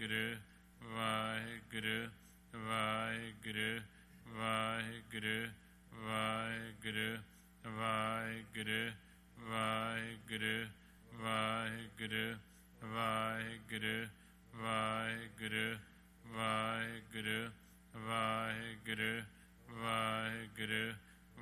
Waheguru Waheguru Waheguru Waheguru Waheguru Waheguru Waheguru Waheguru Waheguru Waheguru Waheguru Waheguru